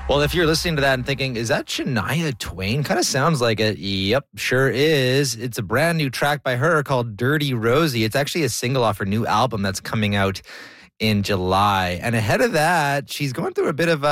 Well, if you're listening to that and thinking, is that Shania Twain? Kind of sounds like it. Yep, sure is. It's a brand new track by her called Dirty Rosie. It's actually a single off her new album that's coming out in July. And ahead of that, she's going through a bit of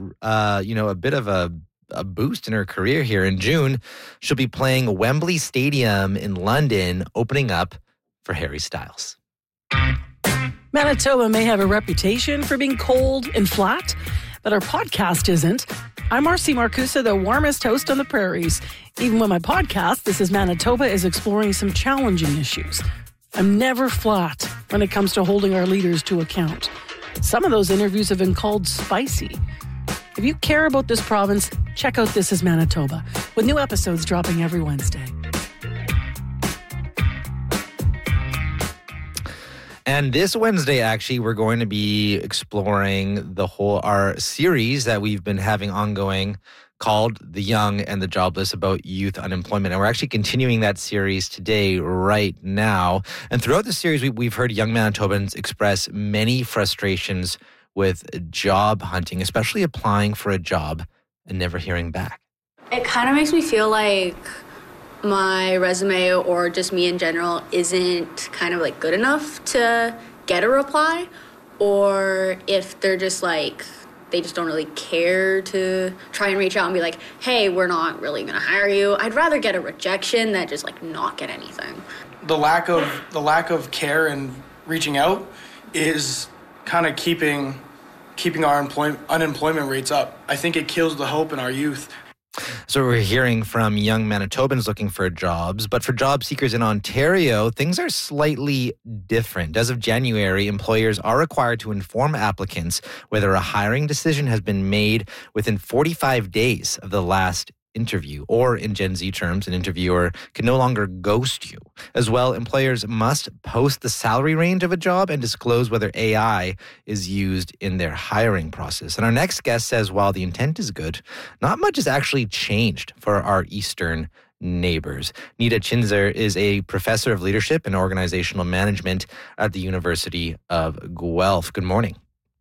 a boost in her career here. In June, she'll be playing Wembley Stadium in London, opening up for Harry Styles. Manitoba may have a reputation for being cold and flat, but our podcast isn't. I'm Marcy Marcusa, the warmest host on the prairies. Even when my podcast, This is Manitoba, is exploring some challenging issues. I'm never flat when it comes to holding our leaders to account. Some of those interviews have been called spicy. If you care about this province, check out This is Manitoba, with new episodes dropping every Wednesday. And this Wednesday, actually, we're going to be exploring our series that we've been having ongoing called The Young and the Jobless, about youth unemployment. And we're actually continuing that series today, right now. And throughout the series, we've heard young Manitobans express many frustrations with job hunting, especially applying for a job and never hearing back. It kind of makes me feel like my resume, or just me in general, isn't kind of like good enough to get a reply, or if they're just like, they just don't really care to try and reach out and be like, hey, we're not really gonna hire you. I'd rather get a rejection than just like not get anything. The lack of care and reaching out is kind of keeping our unemployment rates up. I think it kills the hope in our youth. So we're hearing from young Manitobans looking for jobs, but for job seekers in Ontario, things are slightly different. As of January, employers are required to inform applicants whether a hiring decision has been made within 45 days of the last interview, or in Gen Z terms, an interviewer can no longer ghost you. As well, employers must post the salary range of a job and disclose whether AI is used in their hiring process. And our next guest says while the intent is good, not much has actually changed for our eastern neighbors. Nita Chinzer is a professor of leadership and organizational management at the University of Guelph. Good morning.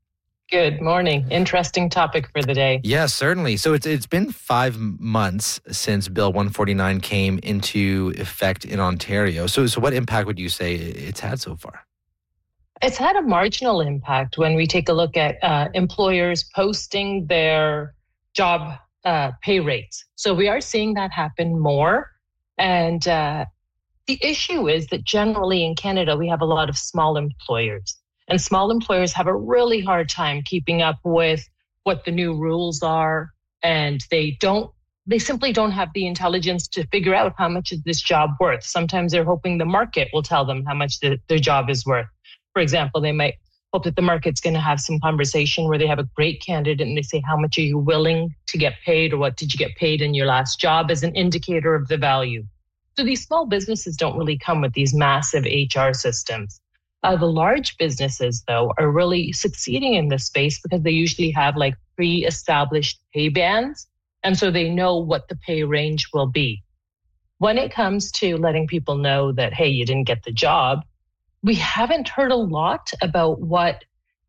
Good morning. Interesting topic for the day. Yes, certainly. So it's been 5 months since Bill 149 came into effect in Ontario. So what impact would you say it's had so far? It's had a marginal impact when we take a look at employers posting their job pay rates. So we are seeing that happen more. And the issue is that generally in Canada, we have a lot of small employers. And small employers have a really hard time keeping up with what the new rules are. And they simply don't have the intelligence to figure out how much is this job worth. Sometimes they're hoping the market will tell them how much their job is worth. For example, they might hope that the market's going to have some conversation where they have a great candidate and they say, how much are you willing to get paid, or what did you get paid in your last job, as an indicator of the value. So these small businesses don't really come with these massive HR systems. The large businesses, though, are really succeeding in this space because they usually have like pre-established pay bands. And so they know what the pay range will be. When it comes to letting people know that, hey, you didn't get the job, we haven't heard a lot about what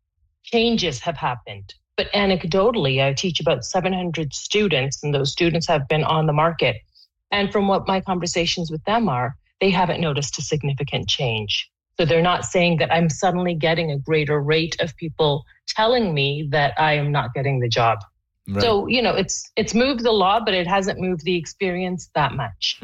changes have happened. But anecdotally, I teach about 700 students, and those students have been on the market. And from what my conversations with them are, they haven't noticed a significant change. So they're not saying that I'm suddenly getting a greater rate of people telling me that I am not getting the job. Right. So, it's moved the law, but it hasn't moved the experience that much.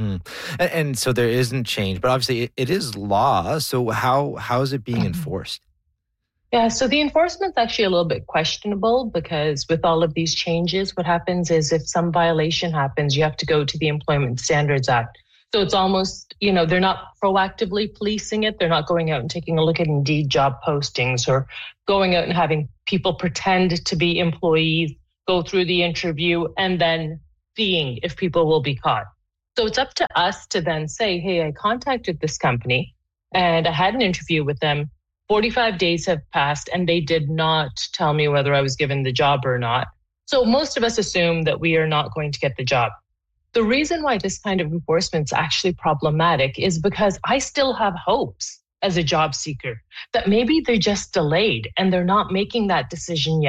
And so there isn't change, but obviously it is law. So how is it being enforced? Yeah, so the enforcement's actually a little bit questionable, because with all of these changes, what happens is if some violation happens, you have to go to the Employment Standards Act. So it's almost, they're not proactively policing it. They're not going out and taking a look at Indeed job postings, or going out and having people pretend to be employees, go through the interview, and then seeing if people will be caught. So it's up to us to then say, hey, I contacted this company and I had an interview with them. 45 days have passed and they did not tell me whether I was given the job or not. So most of us assume that we are not going to get the job. The reason why this kind of enforcement is actually problematic is because I still have hopes as a job seeker that maybe they're just delayed and they're not making that decision yet.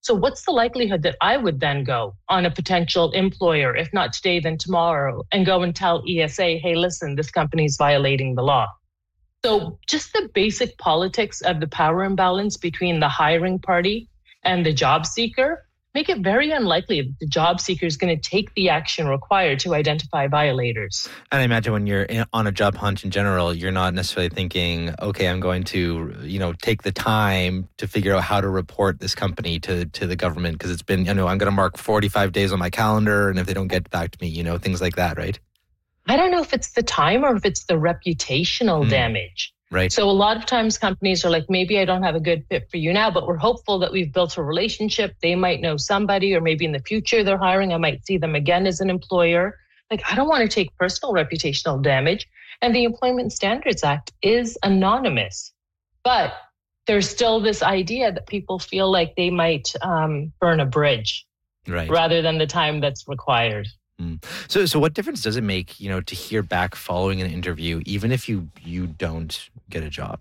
So what's the likelihood that I would then go on a potential employer, if not today, then tomorrow, and go and tell ESA, hey, listen, this company is violating the law. So just the basic politics of the power imbalance between the hiring party and the job seeker make it very unlikely that the job seeker is going to take the action required to identify violators. And I imagine when you're on a job hunt in general, you're not necessarily thinking, okay, I'm going to, take the time to figure out how to report this company to the government because it's been, I'm going to mark 45 days on my calendar. And if they don't get back to me, things like that, right? I don't know if it's the time or if it's the reputational damage. Right. So a lot of times companies are like, maybe I don't have a good fit for you now, but we're hopeful that we've built a relationship. They might know somebody, or maybe in the future they're hiring. I might see them again as an employer. Like, I don't want to take personal reputational damage. And the Employment Standards Act is anonymous. But there's still this idea that people feel like they might burn a bridge rather than the time that's required. So what difference does it make, to hear back following an interview, even if you don't get a job?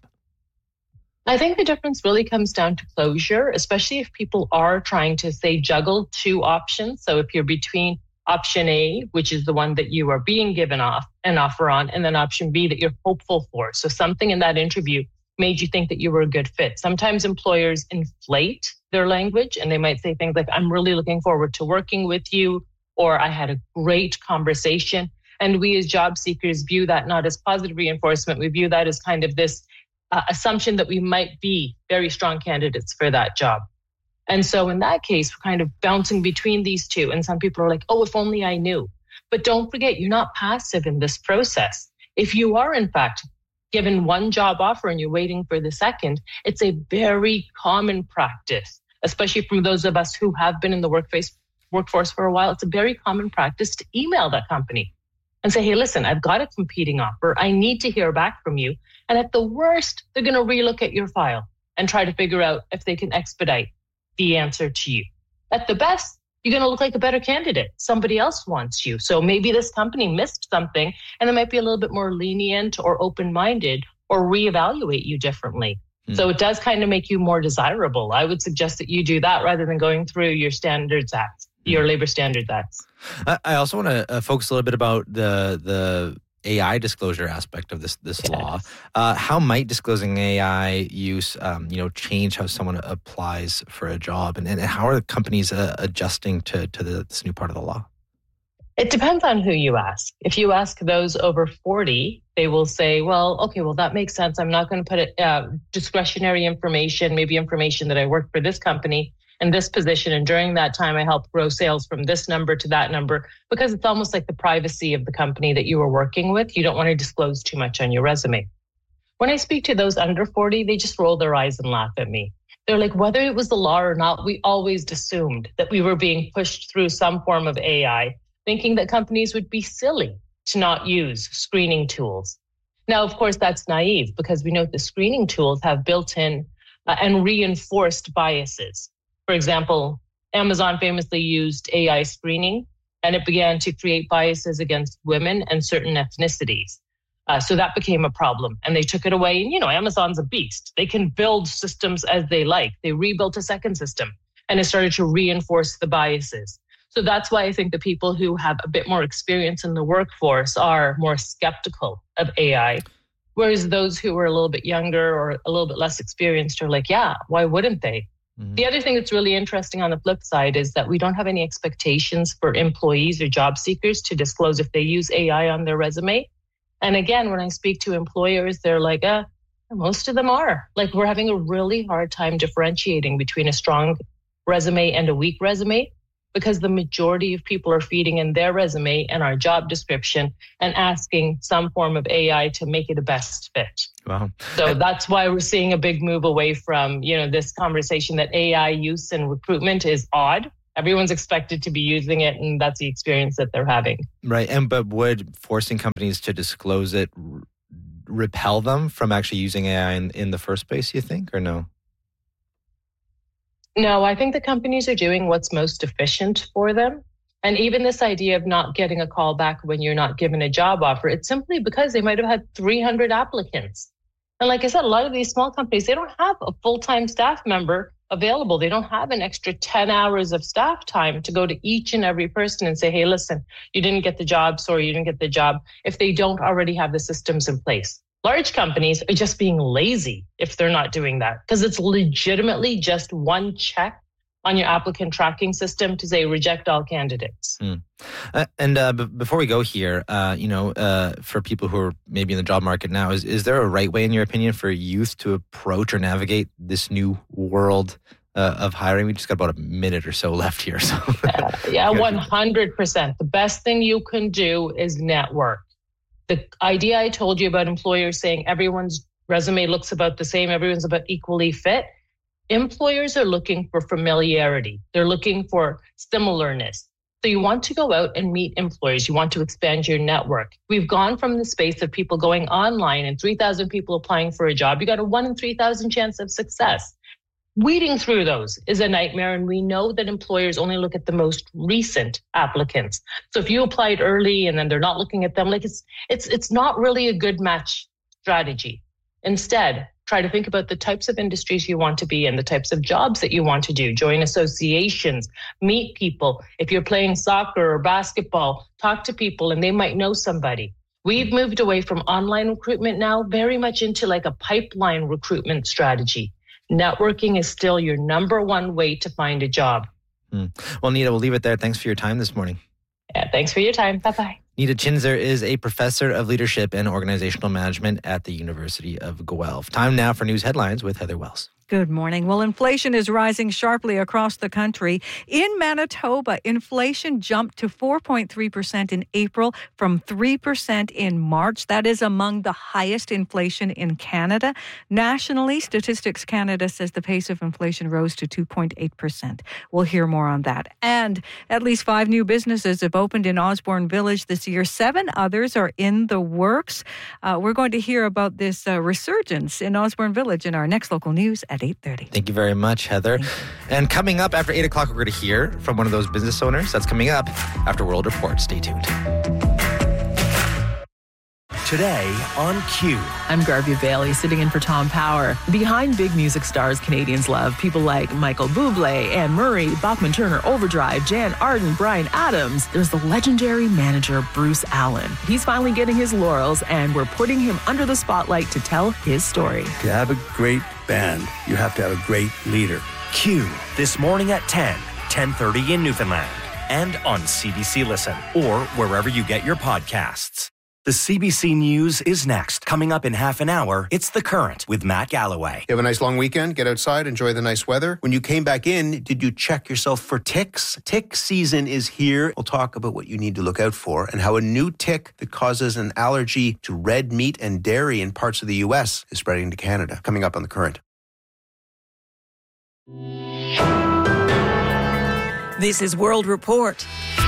I think the difference really comes down to closure, especially if people are trying to, say, juggle two options. So if you're between option A, which is the one that you are being given an offer on, and then option B that you're hopeful for. So something in that interview made you think that you were a good fit. Sometimes employers inflate their language and they might say things like, I'm really looking forward to working with you, or I had a great conversation. And we as job seekers view that not as positive reinforcement. We view that as kind of this assumption that we might be very strong candidates for that job. And so in that case, we're kind of bouncing between these two. And some people are like, oh, if only I knew. But don't forget, you're not passive in this process. If you are, in fact, given one job offer and you're waiting for the second, it's a very common practice, especially from those of us who have been in the workforce for a while. It's a very common practice to email that company and say, hey, listen, I've got a competing offer. I need to hear back from you. And at the worst, they're going to relook at your file and try to figure out if they can expedite the answer to you. At the best, you're going to look like a better candidate. Somebody else wants you. So maybe this company missed something and they might be a little bit more lenient or open-minded or reevaluate you differently. So it does kind of make you more desirable. I would suggest that you do that rather than going through your standards acts, your labor standards acts. I also want to focus a little bit about the AI disclosure aspect of this law. How might disclosing AI use, change how someone applies for a job, and how are companies adjusting to this new part of the law? It depends on who you ask. If you ask those over 40, they will say, well, okay, well, that makes sense. I'm not going to put discretionary information, maybe information that I worked for this company in this position. And during that time, I helped grow sales from this number to that number, because it's almost like the privacy of the company that you were working with. You don't want to disclose too much on your resume. When I speak to those under 40, they just roll their eyes and laugh at me. They're like, whether it was the law or not, we always assumed that we were being pushed through some form of AI, thinking that companies would be silly to not use screening tools. Now, of course, that's naive, because we know the screening tools have built-in and reinforced biases. For example, Amazon famously used AI screening, and it began to create biases against women and certain ethnicities. So that became a problem, and they took it away. And, Amazon's a beast. They can build systems as they like. They rebuilt a second system, and it started to reinforce the biases. So that's why I think the people who have a bit more experience in the workforce are more skeptical of AI, whereas those who are a little bit younger or a little bit less experienced are like, yeah, why wouldn't they? Mm-hmm. The other thing that's really interesting on the flip side is that we don't have any expectations for employees or job seekers to disclose if they use AI on their resume. And again, when I speak to employers, they're like, most of them are. Like, we're having a really hard time differentiating between a strong resume and a weak resume, because the majority of people are feeding in their resume and our job description and asking some form of AI to make it a best fit. Wow. So that's why we're seeing a big move away from, this conversation that AI use in recruitment is odd. Everyone's expected to be using it, and that's the experience that they're having. Right. But would forcing companies to disclose it repel them from actually using AI in the first place, you think, or no? No, I think the companies are doing what's most efficient for them. And even this idea of not getting a call back when you're not given a job offer, it's simply because they might have had 300 applicants. And like I said, a lot of these small companies, they don't have a full-time staff member available. They don't have an extra 10 hours of staff time to go to each and every person and say, hey, listen, you didn't get the job. Sorry, you didn't get the job, if they don't already have the systems in place. Large companies are just being lazy if they're not doing that, because it's legitimately just one check on your applicant tracking system to say reject all candidates. Before we go here, for people who are maybe in the job market now, is there a right way, in your opinion, for youth to approach or navigate this new world of hiring? We just got about a minute or so left here. So 100%. The best thing you can do is network. The idea I told you about employers saying everyone's resume looks about the same, everyone's about equally fit. Employers are looking for familiarity. They're looking for similarness. So you want to go out and meet employers. You want to expand your network. We've gone from the space of people going online and 3,000 people applying for a job. You got a 1 in 3,000 chance of success. Weeding through those is a nightmare, and we know that employers only look at the most recent applicants. So if you applied early and then they're not looking at them, like it's not really a good match strategy. Instead, try to think about the types of industries you want to be in, the types of jobs that you want to do. Join associations, meet people. If you're playing soccer or basketball, talk to people and they might know somebody. We've moved away from online recruitment now very much into like a pipeline recruitment strategy. Networking is still your number one way to find a job. Well, Nita, we'll leave it there. Thanks for your time this morning. Yeah, thanks for your time. Bye-bye. Nita Chinzer is a professor of leadership and organizational management at the University of Guelph. Time now for news headlines with Heather Wells. Good morning. Well, inflation is rising sharply across the country. In Manitoba, inflation jumped to 4.3% in April from 3% in March. That is among the highest inflation in Canada. Nationally, Statistics Canada says the pace of inflation rose to 2.8%. We'll hear more on that. And at least 5 new businesses have opened in Osborne Village this year. 7 others are in the works. We're going to hear about this resurgence in Osborne Village in our next local news at 8:30. Thank you very much, Heather. And coming up after 8 o'clock, we're going to hear from one of those business owners. That's coming up after World Report. Stay tuned. Today on Q. I'm Garvey Bailey, sitting in for Tom Power. Behind big music stars Canadians love, people like Michael Bublé, Anne Murray, Bachman Turner Overdrive, Jan Arden, Bryan Adams, there's the legendary manager Bruce Allen. He's finally getting his laurels, and we're putting him under the spotlight to tell his story. To have a great band, you have to have a great leader. Q, this morning at 10:30 in Newfoundland, and on CBC Listen, or wherever you get your podcasts. The CBC News is next. Coming up in half an hour, it's The Current with Matt Galloway. You have a nice long weekend, get outside, enjoy the nice weather. When you came back in, did you check yourself for ticks? Tick season is here. We'll talk about what you need to look out for and how a new tick that causes an allergy to red meat and dairy in parts of the U.S. is spreading to Canada. Coming up on The Current. This is World Report.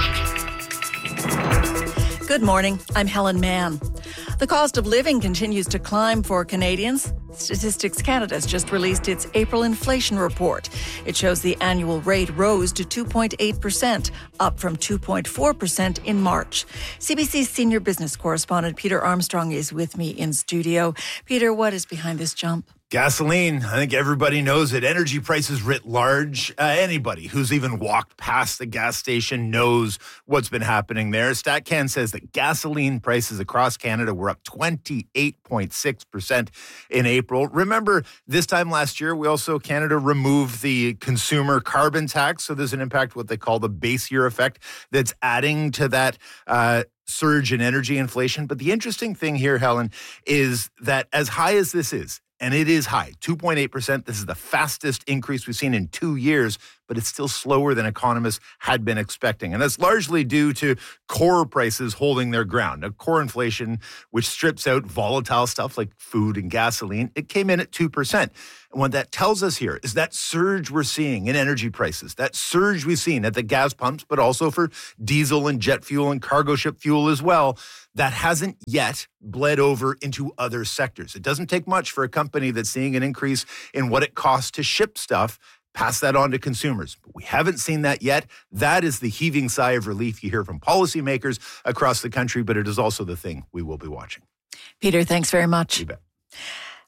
Good morning, I'm Helen Mann. The cost of living continues to climb for Canadians. Statistics Canada has just released its April inflation report. It shows the annual rate rose to 2.8%, up from 2.4% in March. CBC's senior business correspondent Peter Armstrong is with me in studio. Peter, what is behind this jump? Gasoline. I think everybody knows it. Energy prices writ large. Anybody who's even walked past the gas station knows what's been happening there. StatCan says that gasoline prices across Canada were up 28.6% in April. Remember, this time last year, Canada removed the consumer carbon tax. So there's an impact, what they call the base year effect, that's adding to that surge in energy inflation. But the interesting thing here, Helen, is that as high as this is, and it is high, 2.8%. This is the fastest increase we've seen in 2 years, but it's still slower than economists had been expecting. And that's largely due to core prices holding their ground. Now, core inflation, which strips out volatile stuff like food and gasoline, it came in at 2%. And what that tells us here is that surge we're seeing in energy prices, that surge we've seen at the gas pumps, but also for diesel and jet fuel and cargo ship fuel as well, that hasn't yet bled over into other sectors. It doesn't take much for a company that's seeing an increase in what it costs to ship stuff, pass that on to consumers. But we haven't seen that yet. That is the heaving sigh of relief you hear from policymakers across the country, but it is also the thing we will be watching. Peter, thanks very much. You bet.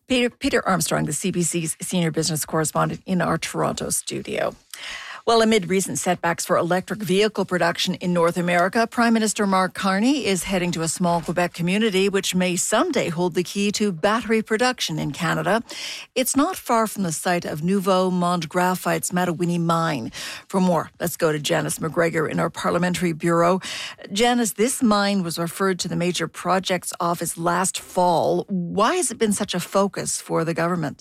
Peter Armstrong, the CBC's senior business correspondent in our Toronto studio. Well, amid recent setbacks for electric vehicle production in North America, Prime Minister Mark Carney is heading to a small Quebec community which may someday hold the key to battery production in Canada. It's not far from the site of Nouveau Monde Graphite's Mattawini mine. For more, let's go to Janice McGregor in our Parliamentary Bureau. Janice, this mine was referred to the Major Projects Office last fall. Why has it been such a focus for the government?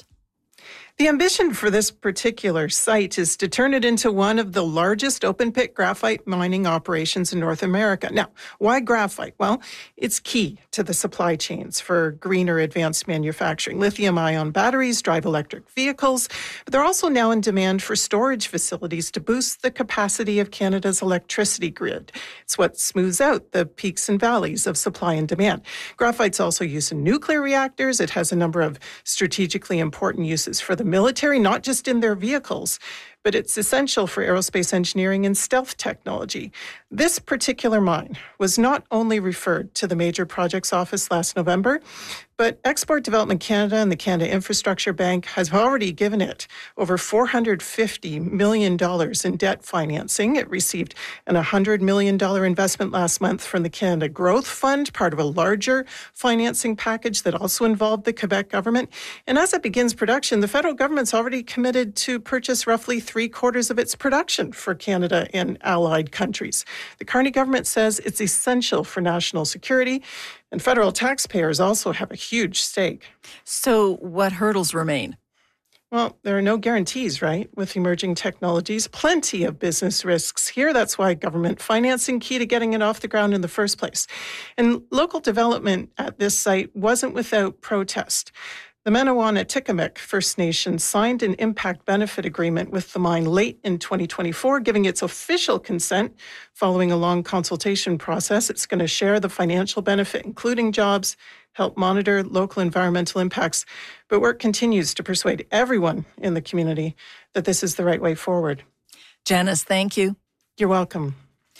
The ambition for this particular site is to turn it into one of the largest open-pit graphite mining operations in North America. Now, why graphite? Well, it's key to the supply chains for greener advanced manufacturing. Lithium-ion batteries drive electric vehicles, but they're also now in demand for storage facilities to boost the capacity of Canada's electricity grid. It's what smooths out the peaks and valleys of supply and demand. Graphite's also used in nuclear reactors. It has a number of strategically important uses for the military, not just in their vehicles, but it's essential for aerospace engineering and stealth technology. This particular mine was not only referred to the Major Projects Office last November, but Export Development Canada and the Canada Infrastructure Bank has already given it over $450 million in debt financing. It received an $100 million investment last month from the Canada Growth Fund, part of a larger financing package that also involved the Quebec government. And as it begins production, the federal government's already committed to purchase roughly 3/4 of its production for Canada and allied countries. The Carney government says it's essential for national security, and federal taxpayers also have a huge stake. So what hurdles remain? Well, there are no guarantees, right? With emerging technologies, plenty of business risks here. That's why government financing key to getting it off the ground in the first place. And local development at this site wasn't without protest. The Manawana-Atikamekw First Nation signed an impact benefit agreement with the mine late in 2024, giving its official consent following a long consultation process. It's going to share the financial benefit, including jobs, help monitor local environmental impacts. But work continues to persuade everyone in the community that this is the right way forward. Janice, thank you. You're welcome.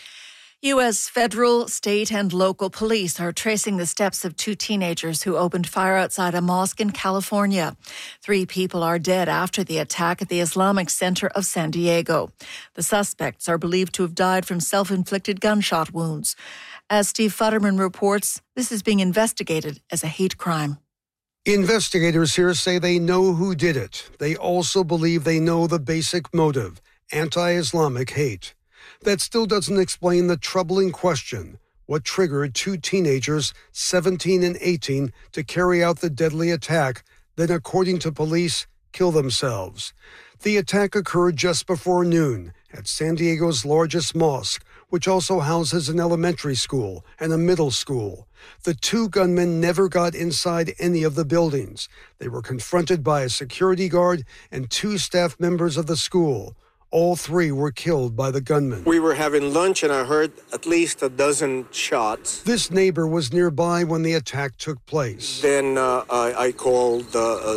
U.S. federal, state, and local police are tracing the steps of two teenagers who opened fire outside a mosque in California. 3 people are dead after the attack at the Islamic Center of San Diego. The suspects are believed to have died from self-inflicted gunshot wounds. As Steve Futterman reports, this is being investigated as a hate crime. Investigators here say they know who did it. They also believe they know the basic motive: anti-Islamic hate. That still doesn't explain the troubling question: what triggered 2 teenagers, 17 and 18, to carry out the deadly attack, then, according to police, kill themselves? The attack occurred just before noon at San Diego's largest mosque, which also houses an elementary school and a middle school. The 2 gunmen never got inside any of the buildings. They were confronted by a security guard and 2 staff members of the school. All 3 were killed by the gunmen. We were having lunch and I heard at least a dozen shots. This neighbor was nearby when the attack took place. Then I called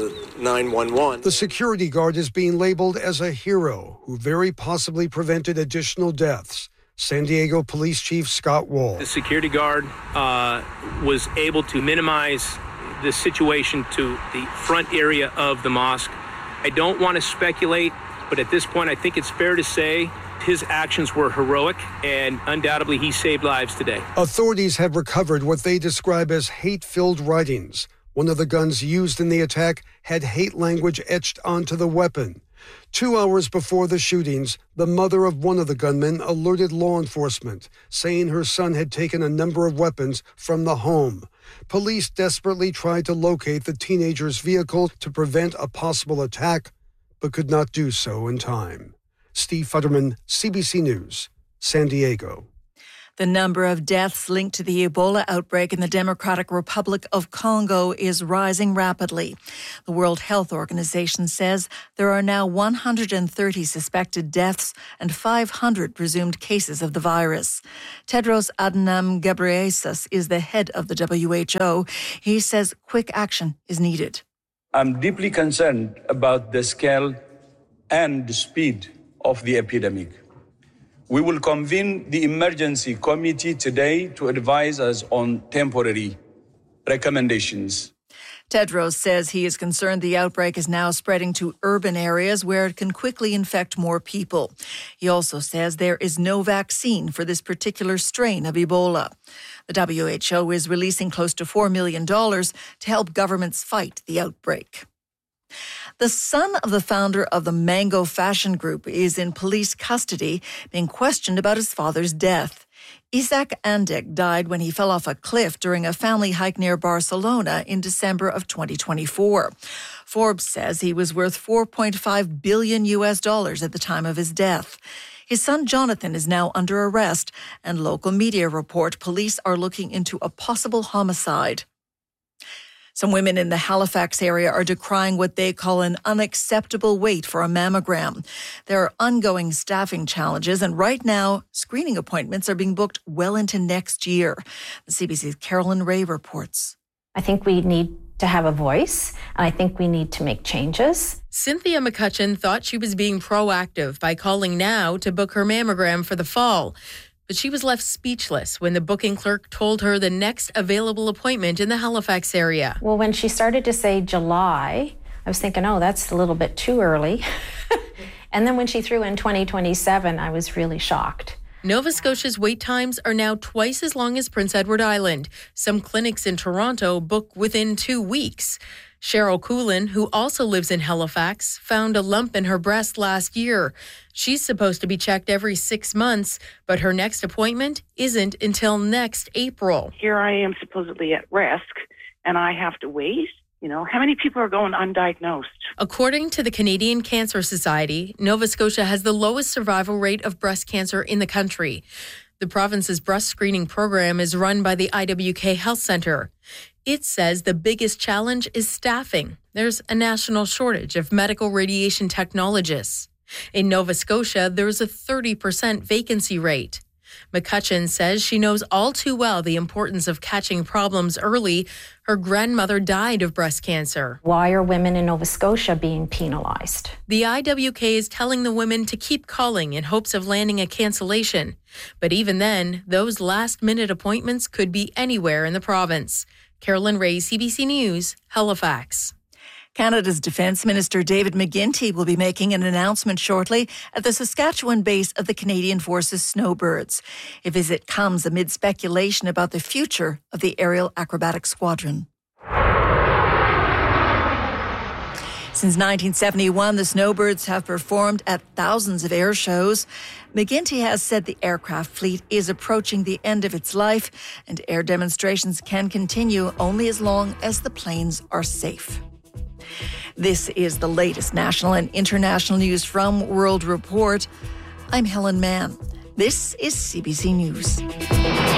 911. The security guard is being labeled as a hero who very possibly prevented additional deaths. San Diego Police Chief Scott Wall. The security guard was able to minimize the situation to the front area of the mosque. I don't want to speculate, but at this point, I think it's fair to say his actions were heroic, and undoubtedly he saved lives today. Authorities have recovered what they describe as hate-filled writings. One of the guns used in the attack had hate language etched onto the weapon. 2 hours before the shootings, the mother of one of the gunmen alerted law enforcement, saying her son had taken a number of weapons from the home. Police desperately tried to locate the teenager's vehicle to prevent a possible attack, but could not do so in time. Steve Futterman, CBC News, San Diego. The number of deaths linked to the Ebola outbreak in the Democratic Republic of Congo is rising rapidly. The World Health Organization says there are now 130 suspected deaths and 500 presumed cases of the virus. Tedros Adhanom Ghebreyesus is the head of the WHO. He says quick action is needed. I'm deeply concerned about the scale and the speed of the epidemic. We will convene the emergency committee today to advise us on temporary recommendations. Tedros says he is concerned the outbreak is now spreading to urban areas where it can quickly infect more people. He also says there is no vaccine for this particular strain of Ebola. The WHO is releasing close to $4 million to help governments fight the outbreak. The son of the founder of the Mango Fashion Group is in police custody, being questioned about his father's death. Isaac Andek died when he fell off a cliff during a family hike near Barcelona in December of 2024. Forbes says he was worth $4.5 billion at the time of his death. His son Jonathan is now under arrest, and local media report police are looking into a possible homicide. Some women in the Halifax area are decrying what they call an unacceptable wait for a mammogram. There are ongoing staffing challenges, and right now, screening appointments are being booked well into next year. The CBC's Carolyn Ray reports. I think we need to have a voice, and I think we need to make changes. Cynthia McCutcheon thought she was being proactive by calling now to book her mammogram for the fall. But she was left speechless when the booking clerk told her the next available appointment in the Halifax area. Well, when she started to say July, I was thinking, oh, that's a little bit too early. And then when she threw in 2027, I was really shocked. Nova Scotia's wait times are now twice as long as Prince Edward Island. Some clinics in Toronto book within 2 weeks. Cheryl Coolin, who also lives in Halifax, found a lump in her breast last year. She's supposed to be checked every 6 months, but her next appointment isn't until next April. Here I am supposedly at risk, and I have to wait. You know, how many people are going undiagnosed? According to the Canadian Cancer Society, Nova Scotia has the lowest survival rate of breast cancer in the country. The province's breast screening program is run by the IWK Health Centre. It says the biggest challenge is staffing. There's a national shortage of medical radiation technologists. In Nova Scotia, there's a 30% vacancy rate. McCutcheon says she knows all too well the importance of catching problems early. Her grandmother died of breast cancer. Why are women in Nova Scotia being penalized? The IWK is telling the women to keep calling in hopes of landing a cancellation. But even then, those last-minute appointments could be anywhere in the province. Carolyn Ray, CBC News, Halifax. Canada's Defence Minister David McGuinty will be making an announcement shortly at the Saskatchewan base of the Canadian Forces Snowbirds. A visit comes amid speculation about the future of the Aerial Acrobatic Squadron. Since 1971, the Snowbirds have performed at thousands of air shows. McGuinty has said the aircraft fleet is approaching the end of its life, and air demonstrations can continue only as long as the planes are safe. This is the latest national and international news from World Report. I'm Helen Mann. This is CBC News.